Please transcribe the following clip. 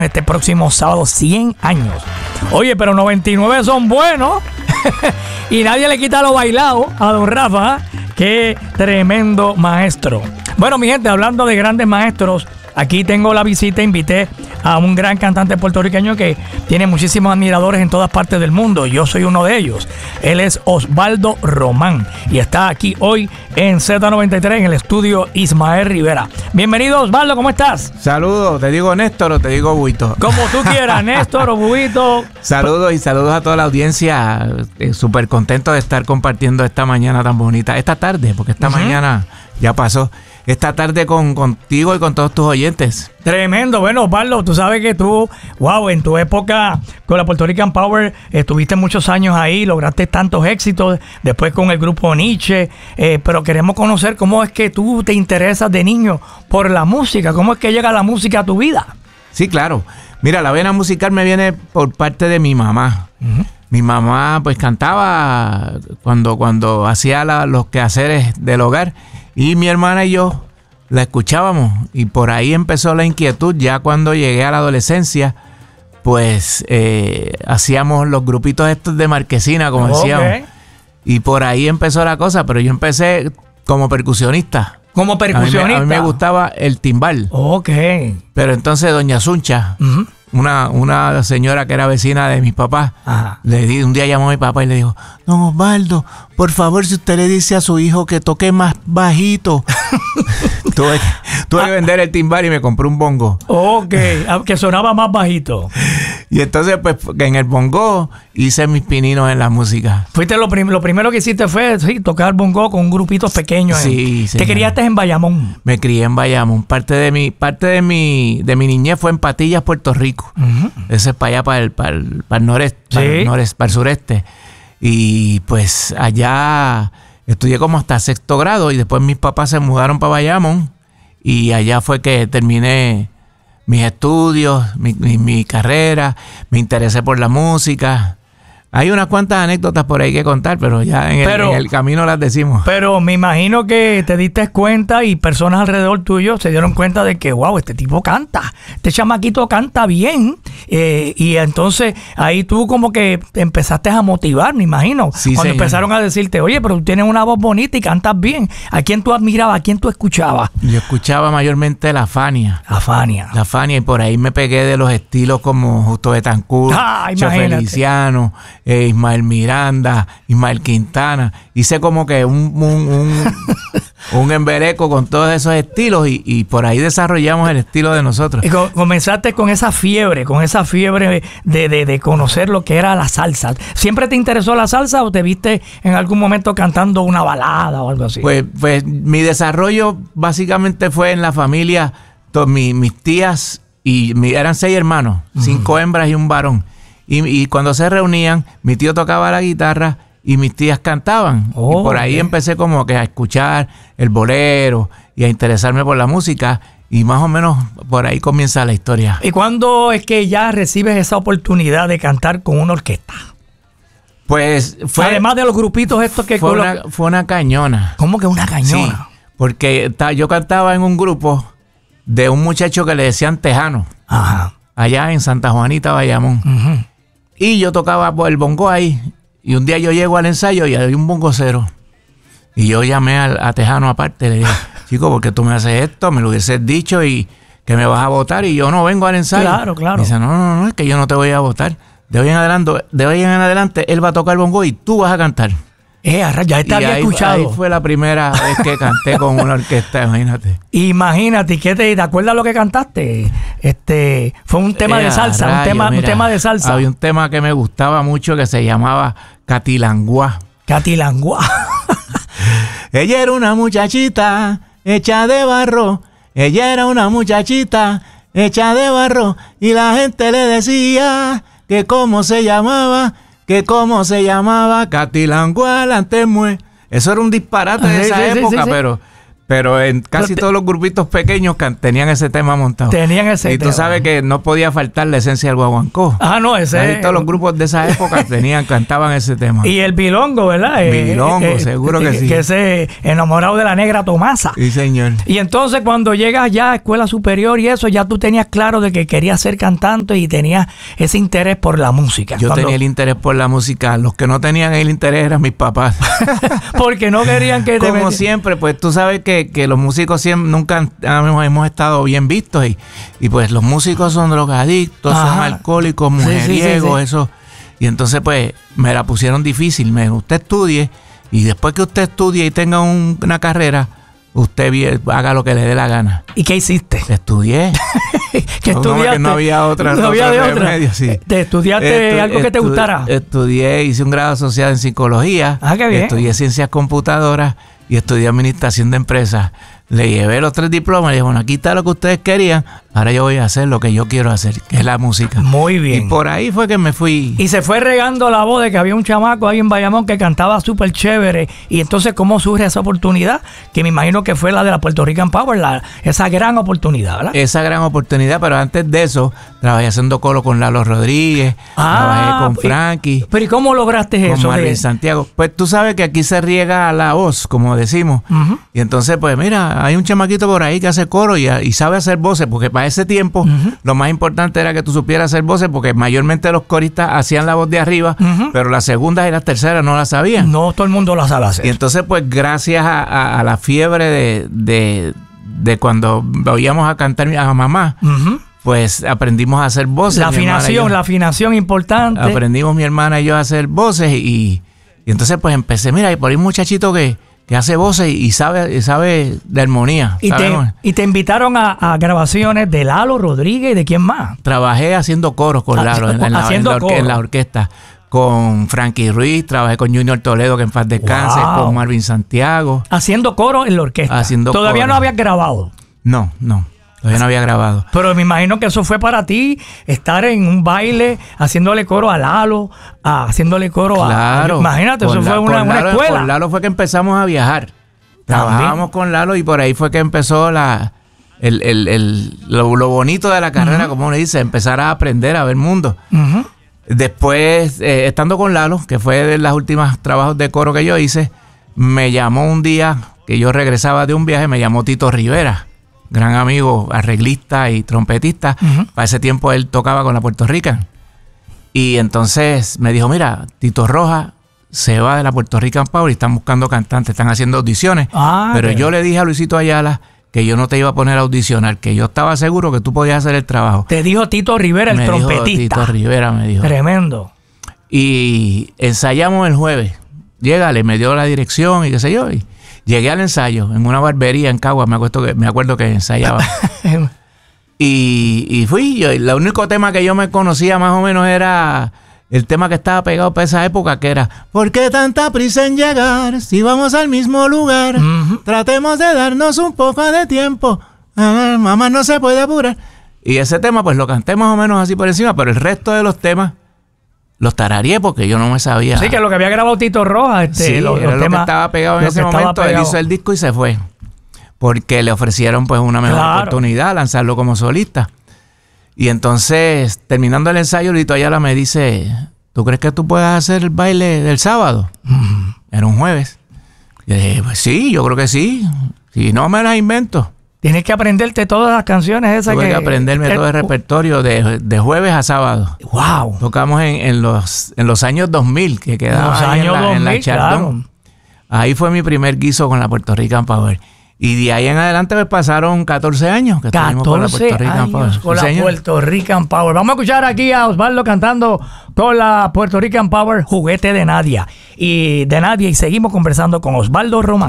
Este próximo sábado, 100 años. Oye, pero 99 son buenos. Y nadie le quita lo bailado a don Rafa. Qué tremendo maestro. Bueno, mi gente, hablando de grandes maestros, aquí tengo la visita. Invité a un gran cantante puertorriqueño que tiene muchísimos admiradores en todas partes del mundo. Yo soy uno de ellos. Él es Osvaldo Román y está aquí hoy en Z93 en el estudio Ismael Rivera. Bienvenido, Osvaldo, ¿cómo estás? Saludos, ¿te digo Néstor o te digo Buito? Como tú quieras, Néstor o Buito. Saludos y saludos a toda la audiencia. Súper contento de estar compartiendo esta mañana tan bonita. Esta tarde, porque esta mañana ya pasó. Esta tarde contigo y con todos tus oyentes. Tremendo. Bueno, Osvaldo, tú sabes que tú, wow, en tu época con la Puerto Rican Power, estuviste muchos años ahí, lograste tantos éxitos, después con el grupo Nietzsche, pero queremos conocer cómo es que tú te interesas de niño por la música, cómo es que llega la música a tu vida. Sí, claro. Mira, la vena musical me viene por parte de mi mamá. Mi mamá pues cantaba cuando hacía los quehaceres del hogar. Y mi hermana y yo la escuchábamos y por ahí empezó la inquietud. Ya cuando llegué a la adolescencia, pues hacíamos los grupitos estos de marquesina, como decíamos. Y por ahí empezó la cosa, pero yo empecé como percusionista. ¿Como percusionista? A mí me gustaba el timbal. Ok. Pero entonces doña Suncha, una señora que era vecina de mis papás, un día llamó a mi papá y le dijo: don Osvaldo, por favor, si usted le dice a su hijo que toque más bajito. tuve que vender el timbal y me compré un bongo. Ok, que sonaba más bajito. Y entonces, pues, en el bongo hice mis pininos en la música. Fuiste lo primero que hiciste fue tocar bongo con grupitos pequeños. Sí, ¿Te criaste en Bayamón? Me crié en Bayamón. Parte de mi niñez fue en Patillas, Puerto Rico. Ese es para allá, para el noreste, para el sureste. Y pues allá estudié como hasta sexto grado y después mis papás se mudaron para Bayamón y allá fue que terminé mis estudios, mi carrera, me interesé por la música. Hay unas cuantas anécdotas por ahí que contar, pero ya en el camino las decimos. Pero me imagino que te diste cuenta y personas alrededor tuyo se dieron cuenta de que, wow, este tipo canta, este chamaquito canta bien. Y entonces ahí tú como que empezaste a motivar, me imagino. Sí, cuando empezaron a decirte, oye, pero tú tienes una voz bonita y cantas bien. ¿A quién tú admirabas? ¿A quién tú escuchabas? Yo escuchaba mayormente la Fania. La Fania, y por ahí me pegué de los estilos como Justo Betancourt, Che Feliciano, Ismael Miranda, Ismael Quintana. Hice como que un embereco con todos esos estilos y por ahí desarrollamos el estilo de nosotros. Y comenzaste con esa fiebre de conocer lo que era la salsa. ¿Siempre te interesó la salsa o te viste en algún momento cantando una balada o algo así? Pues mi desarrollo básicamente fue en la familia. Mis tías eran 6 hermanos, 5 hembras y un varón. Y cuando se reunían, mi tío tocaba la guitarra y mis tías cantaban. Y por ahí empecé como que a escuchar el bolero y a interesarme por la música. Y más o menos por ahí comienza la historia. ¿Y cuándo es que ya recibes esa oportunidad de cantar con una orquesta? Pues fue... Además de los grupitos estos que... Fue una cañona. ¿Cómo que una cañona? Sí, porque yo cantaba en un grupo de un muchacho que le decían Tejano. Allá en Santa Juanita, Bayamón. Y yo tocaba el bongo ahí. Y un día yo llego al ensayo y hay un bongocero. Y yo llamé a Tejano aparte. Le dije: chico, ¿por qué tú me haces esto? Me lo hubieses dicho y que me vas a votar y yo no vengo al ensayo. Claro. Y dice: no, es que yo no te voy a votar. De hoy en adelante él va a tocar el bongo y tú vas a cantar. Ya te había escuchado. Ahí fue la primera vez que canté con una orquesta, imagínate. Imagínate, ¿te acuerdas lo que cantaste? Fue un tema de salsa, un tema de salsa. Había un tema que me gustaba mucho que se llamaba Catilanguá. Ella era una muchachita hecha de barro. Ella era una muchachita hecha de barro. Y la gente le decía que cómo se llamaba, Catilanguá Lantemue. Eso era un disparate de esa época, sí. Pero en casi todos los grupitos pequeños tenían ese tema montado. Tenían ese tema. Y tú sabes que no podía faltar la esencia del guaguancó. No, ese. Ahí todos los grupos de esa época cantaban ese tema. Y el bilongo, ¿verdad? Bilongo, seguro que sí. Que ese enamorado de la negra Tomasa. Sí, señor. Y entonces cuando llegas ya a escuela superior y eso, ya tú tenías claro de que querías ser cantante y tenías ese interés por la música. Yo tenía el interés por la música. Los que no tenían el interés eran mis papás. Porque no querían que... Como siempre, pues tú sabes que los músicos nunca hemos estado bien vistos y pues los músicos son drogadictos, son alcohólicos, mujeriegos, eso. Y entonces pues me la pusieron difícil. Me dijo, usted estudie y después que usted estudie y tenga una carrera, usted haga lo que le dé la gana. ¿Y qué hiciste? Estudié. ¿Qué estudiaste? No había otra. No había de otra. Remedio, sí. ¿Te estudiaste algo que te gustara? Estudié, hice un grado asociado en psicología. Qué bien. Estudié ciencias computadoras y estudié administración de empresas. Le llevé los 3 diplomas y dije, bueno, aquí está lo que ustedes querían, ahora yo voy a hacer lo que yo quiero hacer, que es la música. Muy bien. Y por ahí fue que me fui. Y se fue regando la voz de que había un chamaco ahí en Bayamón que cantaba súper chévere. Y entonces, ¿cómo surge esa oportunidad? Que me imagino que fue la de la Puerto Rican Power, esa gran oportunidad, ¿verdad? Esa gran oportunidad, pero antes de eso, trabajé haciendo coro con Lalo Rodríguez, trabajé con Frankie. Pero ¿y cómo lograste eso? Con Marvin Santiago. Pues tú sabes que aquí se riega la voz, como decimos. Y entonces, pues mira, hay un chamaquito por ahí que hace coro y sabe hacer voces, porque para ese tiempo lo más importante era que tú supieras hacer voces, porque mayormente los coristas hacían la voz de arriba, pero las segundas y las terceras no las sabían. No todo el mundo las sabe hacer. Y entonces, pues gracias a la fiebre de cuando oíamos a cantar a mamá, pues aprendimos a hacer voces. La afinación importante. Aprendimos mi hermana y yo a hacer voces y entonces pues empecé, mira, y por ahí un muchachito que hace voces y sabe de armonía. Y te invitaron a grabaciones de Lalo Rodríguez y de quién más. Trabajé haciendo coros con Lalo en la orquesta. Con Frankie Ruiz, trabajé con Junior Toledo, que en paz descanse, con Marvin Santiago. Haciendo coro en la orquesta. Todavía no habías grabado. No. Todavía no había grabado. Pero me imagino que eso fue para ti, estar en un baile, haciéndole coro a Lalo, haciéndole coro claro, imagínate, eso fue una escuela. Con Lalo fue que empezamos a viajar. Trabajábamos con Lalo y por ahí fue que empezó lo bonito de la carrera, como uno dice, empezar a aprender a ver mundo. Después, estando con Lalo, que fue de los últimos trabajos de coro que yo hice, me llamó un día que yo regresaba de un viaje, me llamó Tito Rivera, gran amigo, arreglista y trompetista. Para ese tiempo él tocaba con la Puerto Rican. Y entonces me dijo, mira, Tito Rojas se va de la Puerto Rican Power y están buscando cantantes, están haciendo audiciones. Pero yo le dije a Luisito Ayala que yo no te iba a poner a audicionar, que yo estaba seguro que tú podías hacer el trabajo. Te dijo Tito Rivera, el trompetista. Tito Rivera me dijo. Tremendo. Y ensayamos el jueves. Llégale, me dio la dirección y qué sé yo. Y llegué al ensayo en una barbería en Caguas, me acuerdo que ensayaba. y fui yo. El único tema que yo me conocía más o menos era el tema que estaba pegado para esa época, que era ¿por qué tanta prisa en llegar si vamos al mismo lugar? Tratemos de darnos un poco de tiempo. Mamá no se puede apurar. Y ese tema pues lo canté más o menos así por encima, pero el resto de los temas los tarareé porque yo no me sabía. Sí, que lo que había grabado Tito Rojas. Sí, era lo que estaba pegado en ese momento. Él hizo el disco y se fue. Porque le ofrecieron pues una mejor oportunidad, lanzarlo como solista. Y entonces, terminando el ensayo, Lito Ayala me dice, ¿tú crees que tú puedas hacer el baile del sábado? Era un jueves. Y dije, pues sí, yo creo que sí. Si no me las invento. Tienes que aprenderte todas las canciones esas. Tuve que aprenderme todo el repertorio de jueves a sábado. ¡Wow! Tocamos en los años 2000, que quedaba en la Chardón. Claro. Ahí fue mi primer guiso con la Puerto Rican Power. Y de ahí en adelante me pasaron 14 años que estuvimos con la Puerto Rican Power. Con la Puerto Rican Power. Vamos a escuchar aquí a Osvaldo cantando con la Puerto Rican Power, Juguete de Nadia. Y seguimos conversando con Osvaldo Román.